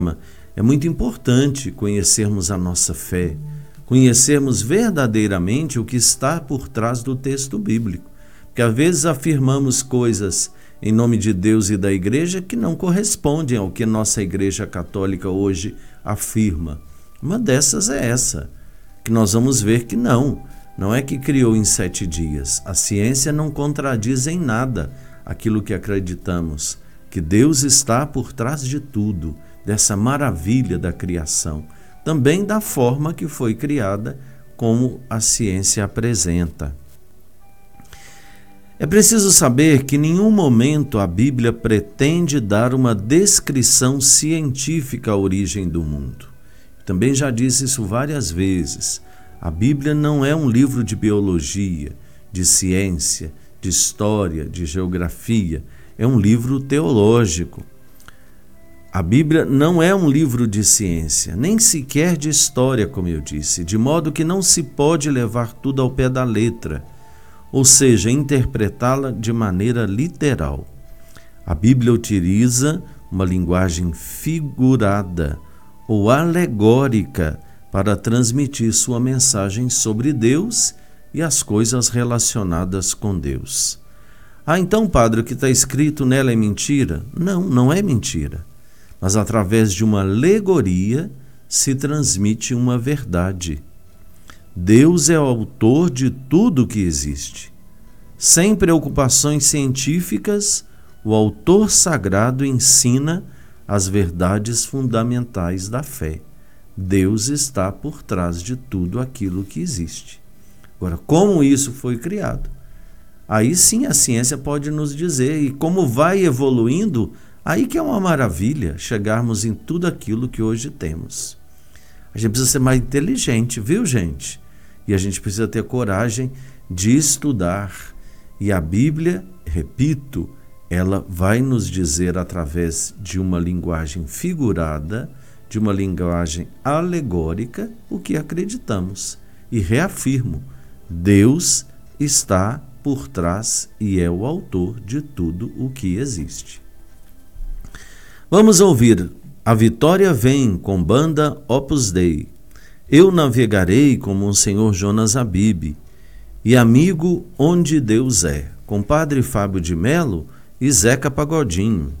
É muito importante conhecermos a nossa fé, conhecermos verdadeiramente o que está por trás do texto bíblico. Porque às vezes afirmamos coisas em nome de Deus e da igreja que não correspondem ao que nossa igreja católica hoje afirma. Uma dessas é essa, que nós vamos ver que não é que criou em 7 dias. A ciência não contradiz em nada aquilo que acreditamos, que Deus está por trás de tudo, dessa maravilha da criação, também da forma que foi criada, como a ciência apresenta. É preciso saber que em nenhum momento a Bíblia pretende dar uma descrição científica à origem do mundo. Também já disse isso várias vezes. A Bíblia não é um livro de biologia, de ciência, de história, de geografia. É um livro teológico. A Bíblia não é um livro de ciência, nem sequer de história, como eu disse, de modo que não se pode levar tudo ao pé da letra, ou seja, interpretá-la de maneira literal. A Bíblia utiliza uma linguagem figurada ou alegórica para transmitir sua mensagem sobre Deus e as coisas relacionadas com Deus. Então, padre, o que está escrito nela é mentira? Não é mentira. Mas através de uma alegoria se transmite uma verdade. Deus é o autor de tudo que existe. Sem preocupações científicas, o autor sagrado ensina as verdades fundamentais da fé. Deus está por trás de tudo aquilo que existe. Agora, como isso foi criado? Aí sim a ciência pode nos dizer, e como vai evoluindo, aí que é uma maravilha chegarmos em tudo aquilo que hoje temos. A gente precisa ser mais inteligente, viu, gente? E a gente precisa ter coragem de estudar. E a Bíblia, repito, ela vai nos dizer através de uma linguagem figurada, de uma linguagem alegórica, o que acreditamos. E reafirmo, Deus está por trás e é o autor de tudo o que existe. Vamos ouvir A Vitória Vem, com banda Opus Dei. Eu navegarei como um senhor Jonas Abib. E Amigo Onde Deus é, com Padre Fábio de Melo e Zeca Pagodinho.